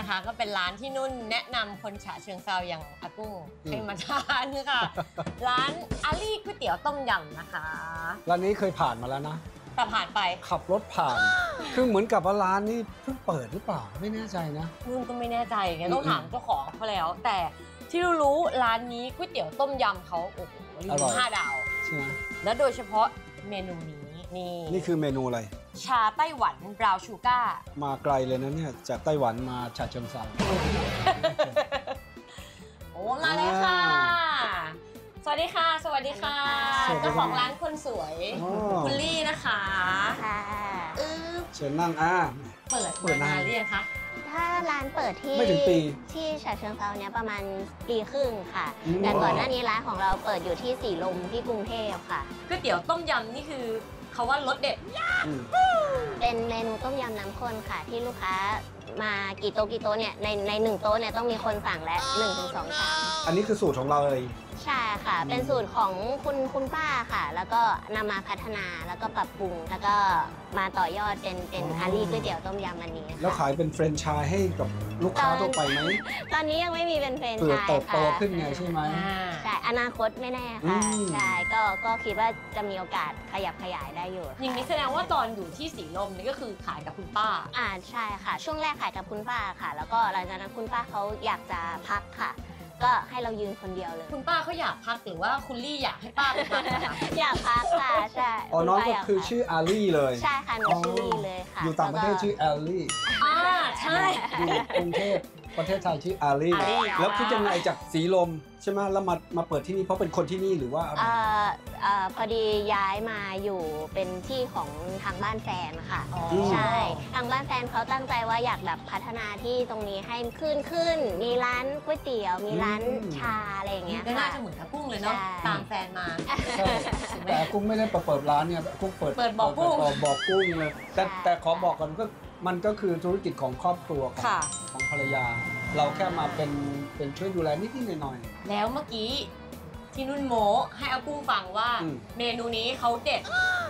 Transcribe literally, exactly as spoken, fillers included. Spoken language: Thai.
นะคะ ก็เป็นร้านที่นุ่นแนะนำคนฉะเชิงเซาอย่างอากุ้งให้มาทานค่ะ ร้านอาลี่ก๋วยเตี๋ยวต้มยำนะคะร้านนี้เคยผ่านมาแล้วนะแต่ผ่านไปขับรถผ่าน คือเหมือนกับว่าร้านนี้เพิ่งเปิดหรือเปล่าไม่แน่ใจนะนุ่นก็ไม่แน่ใจไงต้องถามเจ้าของเขาแล้ว แต่ที่รู้ร้านนี้ก๋วยเตี๋ยวต้มยำเขาโอ้โหห้าดาวใช่ไหมและโดยเฉพาะเมนูนี้นี่นี่คือเมนูอะไรชาไต้หวันบราวน์ชูการ์มาไกลเลยนะเนี่ยจากไต้หวันมาฉะเชิงเทราโอ้มาเลยค่ะสวัสดีค่ะสวัสดีค่ะเจ้าของร้านคนสวยคุณลี่นะคะค่ะเชิญนั่งอ่าเปิดเปิดนานหรือยังคะถ้าร้านเปิดที่ไม่ถึงปีที่ฉะเชิงเทราเนี้ยประมาณปีครึ่งค่ะแต่ก่อนหน้านี้ร้านของเราเปิดอยู่ที่สีลมที่กรุงเทพค่ะก๋วยเตี๋ยวต้มยำนี่คือเขาว่ารสเด็ดเป็นเมนูต้มยำน้ำข้นค่ะที่ลูกค้ามากี่โต๊ะกี่โต๊ะเนี่ยในในหนึ่งโต๊ะเนี่ยต้องมีคนสั่งและหนึ่งถึงสองชามอันนี้คือสูตรของเราเลยใช่ค่ะเป็นสูตรของคุณคุณป้าค่ะแล้วก็นำมาพัฒนาแล้วก็ปรับปรุงแล้วก็มาต่อยอดเป็นเป็นอาลี่ก๋วยเตี๋ยวต้มยำอันนี้แล้วขายเป็นแฟรนไชส์ให้กับลูกค้าทั่วไปไหมตอนนี้ยังไม่มีเป็นแฟรนไชส์เติบโตขึ้นไงใช่ไหมใช่อนาคตไม่แน่ค่ะใช่ก็ก็คิดว่าจะมีโอกาสขยับขยายได้อยู่อย่างนี้แสดงว่าตอนอยู่ที่สีลมนี่ก็คือขายกับคุณป้าอ่าใช่ค่ะช่วงแรกขายกับคุณป้าค่ะแล้วก็หลังจากนั้นคุณป้าเขาอยากจะพักค่ะก็ให้เรายืนคนเดียวเลยคุณป้าเขาอยากพักหรือว่าคุณลี่อยากให้ป้าไปพักอยากพักค่ะใช่อ๋อน้องก็คือชื่ออาลี่เลยใช่ค่ะน้องชื่อลี่เลยค่ะอยู่ต่างประเทศชื่อแอลลี่อ่าใช่อยู่กรุงเทพประเทศไทยชื่ออาลี่แล้วคิดยังไงจากสีลมใช่ไหมแล้วมามาเปิดที่นี่เพราะเป็นคนที่นี่หรือว่าเอ่อเอ่อพอดีย้ายมาอยู่เป็นที่ของทางบ้านแฟนค่ะใช่ทางบ้านแฟนเขาตั้งใจว่าอยากแบบพัฒนาที่ตรงนี้ให้ขึ้นขึ้นมีร้านก๋วยเตี๋ยวมีร้านชาอะไรอย่างเงี้ยก็น่าจะเหมือนกับกุ้งเลยเนาะตามแฟนมาแต่กุ้งไม่ได้เปิดร้านเนี่ยกุ้งเปิดเปิดบอกกุ้งบอกกุ้งเลยแต่แต่ขอบอกก่อนก็มันก็คือธุรกิจของครอบครัวของของภรรยาเราแค่มาเป็นเป็นช่วยดูแลนิดๆหน่อยๆแล้วเมื่อกี้ที่นุ่นโมให้อากุ้งฟังว่าเมนูนี้เขาเด็ด